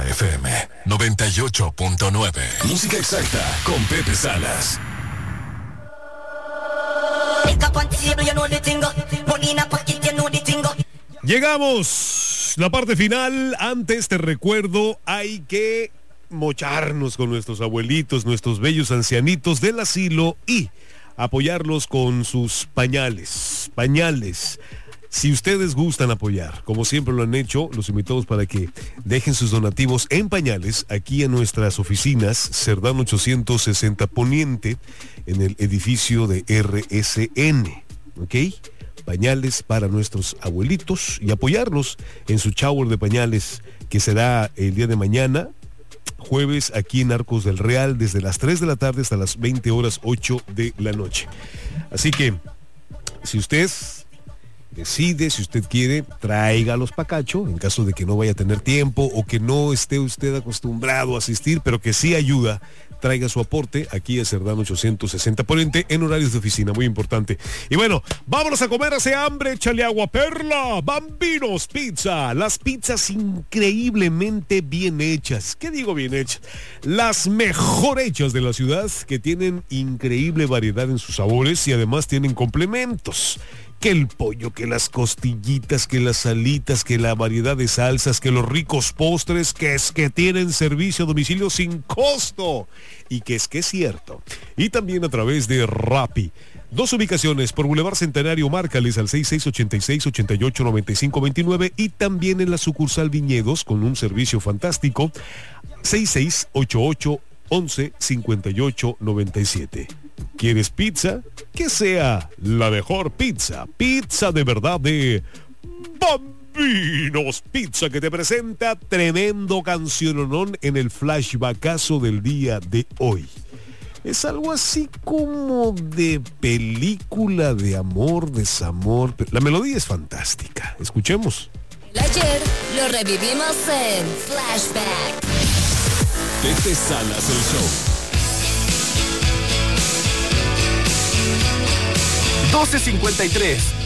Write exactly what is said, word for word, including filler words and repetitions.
Exa F M noventa y ocho punto nueve. Música exacta con Pepe Salas. Llegamos, la parte final. Antes te recuerdo, hay que mocharnos con nuestros abuelitos, nuestros bellos ancianitos del asilo y apoyarlos con sus pañales, pañales. Si ustedes gustan apoyar, como siempre lo han hecho, los invitamos para que dejen sus donativos en pañales aquí en nuestras oficinas, Cerdán ochocientos sesenta Poniente, en el edificio de R S N, ¿ok? Pañales para nuestros abuelitos y apoyarnos en su shower de pañales que será el día de mañana, jueves, aquí en Arcos del Real, desde las tres de la tarde hasta las veinte horas ocho de la noche. Así que, si usted decide, si usted quiere, tráigalos pa' Cacho, en caso de que no vaya a tener tiempo o que no esté usted acostumbrado a asistir, pero que sí ayuda, traiga su aporte aquí a Cerdán ochocientos sesenta Poniente en horarios de oficina, muy importante. Y bueno, vámonos a comer, hace hambre, échale agua Perla, Bambinos Pizza, las pizzas increíblemente bien hechas. ¿Qué digo bien hechas? Las mejor hechas de la ciudad, que tienen increíble variedad en sus sabores y además tienen complementos. Que el pollo, que las costillitas, que las alitas, que la variedad de salsas, que los ricos postres, que es que tienen servicio a domicilio sin costo. Y que es que es cierto. Y también a través de Rappi. Dos ubicaciones, por Boulevard Centenario, márcales al seis seis ocho seis, ocho ocho nueve cinco dos nueve y también en la sucursal Viñedos con un servicio fantástico, seis seis ocho ocho, once, cincuenta y ocho, noventa y siete. ¿Quieres pizza? Que sea la mejor pizza. Pizza de verdad de Bambinos Pizza, que te presenta tremendo canciononón en el flashbackazo del día de hoy. Es algo así como de película de amor, desamor. La melodía es fantástica. Escuchemos. El ayer lo revivimos en Flashback. Pepe Salas, el show. doce cincuenta y tres.